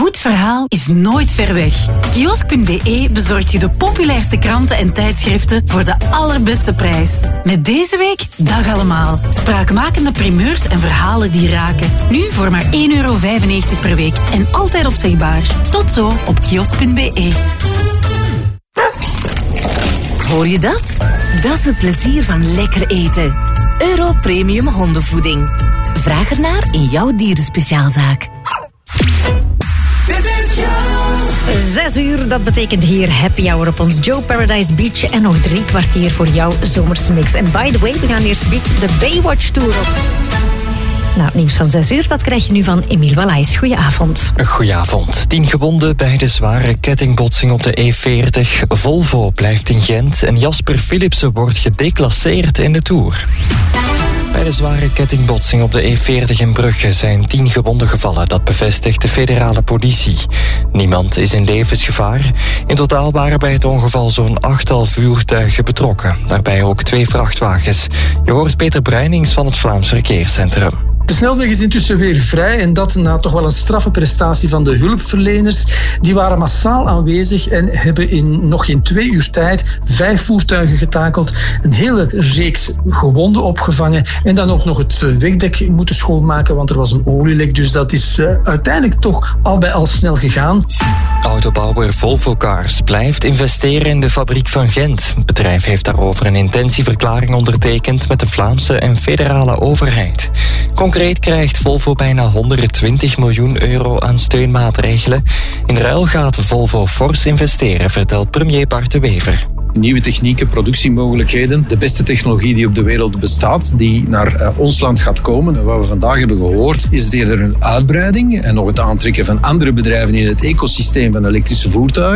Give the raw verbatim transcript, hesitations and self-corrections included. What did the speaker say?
goed verhaal is nooit ver weg. Kiosk punt be bezorgt je de populairste kranten en tijdschriften voor de allerbeste prijs. Met deze week Dag Allemaal. Spraakmakende primeurs en verhalen die raken. Nu voor maar één euro vijfennegentig per week en altijd opzegbaar. Tot zo op kiosk punt be. Hoor je dat? Dat is het plezier van lekker eten. Euro Premium hondenvoeding. Vraag ernaar in jouw dierenspeciaalzaak. Zes uur, dat betekent hier happy hour op ons Joe Paradise Beach en nog drie kwartier voor jouw zomerse mix. En by the way, we gaan eerst de Baywatch Tour op. Nou, het nieuws van zes uur, dat krijg je nu van Emiel Wallaes. Goedenavond. Goedenavond. Tien gewonden bij de zware kettingbotsing op de E veertig. Volvo blijft in Gent en Jasper Philipsen wordt gedeclasseerd in de Tour. Bij de zware kettingbotsing op de E veertig in Brugge zijn tien gewonden gevallen. Dat bevestigt de federale politie. Niemand is in levensgevaar. In totaal waren bij het ongeval zo'n achttal voertuigen betrokken. Daarbij ook twee vrachtwagens. Je hoort Peter Bruinings van het Vlaams Verkeerscentrum. De snelweg is intussen weer vrij en dat na toch wel een straffe prestatie van de hulpverleners. Die waren massaal aanwezig en hebben in nog geen twee uur tijd vijf voertuigen getakeld, een hele reeks gewonden opgevangen en dan ook nog het wegdek moeten schoonmaken, want er was een olielek. Dus dat is uh, uiteindelijk toch al bij al snel gegaan. Autobouwer Volvo Cars blijft investeren in de fabriek van Gent. Het bedrijf heeft daarover een intentieverklaring ondertekend met de Vlaamse en federale overheid. Concreet krijgt Volvo bijna honderdtwintig miljoen euro aan steunmaatregelen. In ruil gaat Volvo fors investeren, vertelt premier Bart de Wever. Nieuwe technieken, productiemogelijkheden, de beste technologie die op de wereld bestaat, die naar uh, ons land gaat komen. En wat we vandaag hebben gehoord, is eerder een uitbreiding en nog het aantrekken van andere bedrijven in het ecosysteem van elektrische voertuigen.